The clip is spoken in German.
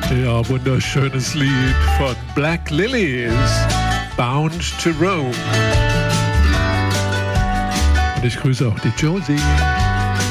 Ja, wunderschönes Lied von Black Lilies, Bound to Rome. Und ich grüße auch die Josie.